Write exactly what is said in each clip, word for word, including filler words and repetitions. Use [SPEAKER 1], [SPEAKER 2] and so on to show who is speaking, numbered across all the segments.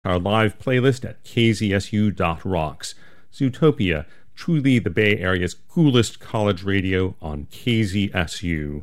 [SPEAKER 1] our live playlist at k z s u dot rocks. Zootopia, truly the Bay Area's coolest college radio on K Z S U.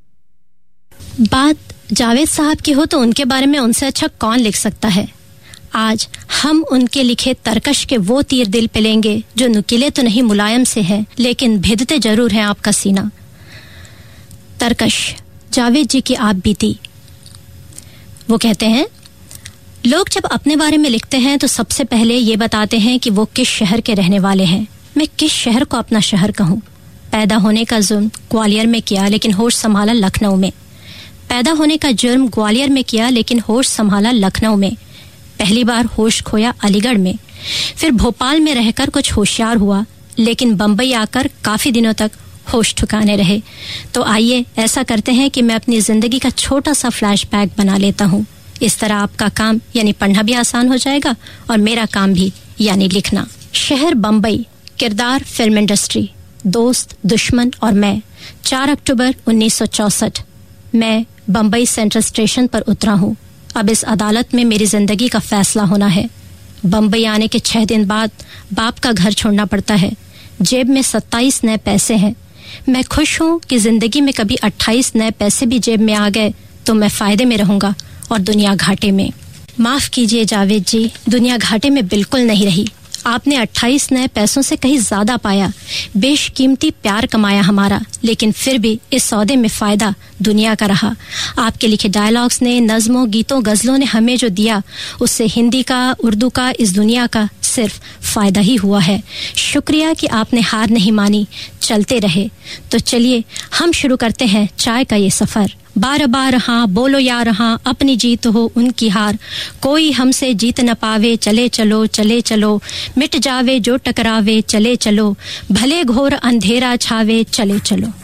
[SPEAKER 2] बात जावेद साहब की हो तो उनके बारे में उनसे अच्छा कौन लिख सकता है। आज हम उनके लिखे तरकश के वो तीर दिल पे लेंगे जो नुकीले तो नहीं मुलायम से हैं, लेकिन भेदते जरूर हैं आपका सीना। तरकश जावेद जी की आप बीती। वो कहते हैं, लोग जब अपने बारे में लिखते हैं तो सबसे पहले ये बताते हैं कि वो किस शहर के रहने वाले हैं। मैं किस शहर को अपना शहर कहूँ? पैदा होने का जुर्म ग्वालियर में किया लेकिन होश संभाला लखनऊ में। पैदा होने का जुर्म ग्वालियर में किया लेकिन होश संभाला लखनऊ में। पहली बार होश खोया अलीगढ़ में, फिर भोपाल में रहकर कुछ होशियार हुआ, लेकिन बंबई आकर काफी दिनों तक होश ठिकाने रहे। तो आइए ऐसा करते हैं कि मैं अपनी जिंदगी का छोटा सा फ्लैशबैक बना लेता हूँ। इस तरह आपका काम यानी पढ़ना भी आसान हो जाएगा और मेरा काम भी यानी लिखना। शहर बंबई, किरदार फिल्म इंडस्ट्री, दोस्त दुश्मन और मैं। चार अक्टूबर उन्नीस सौ चौसठ। मैं बंबई सेंट्रल स्टेशन पर उतरा हूँ। अब इस अदालत में मेरी जिंदगी का फैसला होना है। बंबई आने के छह दिन बाद बाप का घर छोड़ना पड़ता है। जेब में सत्ताईस नए पैसे हैं। मैं खुश हूँ कि जिंदगी में कभी अट्ठाईस नए पैसे भी जेब में आ गए तो मैं फायदे में रहूंगा और दुनिया घाटे में। माफ कीजिए जावेद जी, दुनिया घाटे में बिल्कुल नहीं रही। आपने अट्ठाईस नए पैसों से कहीं ज्यादा पाया, बेशकीमती प्यार कमाया हमारा, लेकिन फिर भी इस सौदे में फायदा दुनिया का रहा। आपके लिखे डायलॉग्स ने, नज्मों, गीतों, गजलों ने हमें जो दिया उससे हिंदी का, उर्दू का, इस दुनिया का सिर्फ फायदा ही हुआ है। शुक्रिया कि आपने हार नहीं मानी, चलते रहे। तो चलिए हम शुरू करते हैं चाय का ये सफर। बार बार हाँ बोलो यार हाँ, अपनी जीत हो उनकी हार, कोई हमसे जीत न पावे, चले चलो चले चलो, मिट जावे जो टकरावे, चले चलो, भले घोर अंधेरा छावे, चले चलो।